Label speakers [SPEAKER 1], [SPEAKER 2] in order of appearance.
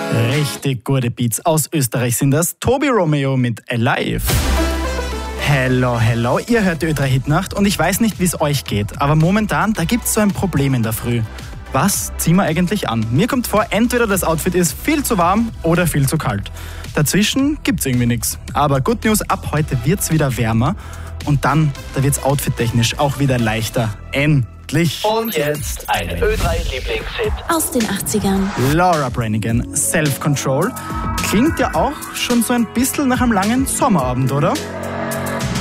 [SPEAKER 1] Richtig gute Beats aus Österreich sind das. Tobi Romeo mit Alive. Hello, hello, ihr hört die Ö3 Hitnacht und ich weiß nicht, wie es euch geht, aber momentan, da gibt's so ein Problem in der Früh. Was ziehen wir eigentlich an? Mir kommt vor, entweder das Outfit ist viel zu warm oder viel zu kalt. Dazwischen gibt's irgendwie nichts. Aber Good News, ab heute wird's wieder wärmer und dann, da wird's outfittechnisch auch wieder leichter. Endlich!
[SPEAKER 2] Und jetzt eine Ö3-Lieblingshit
[SPEAKER 3] aus den 80ern.
[SPEAKER 1] Laura Branigan, Self Control. Klingt ja auch schon so ein bisschen nach einem langen Sommerabend, oder?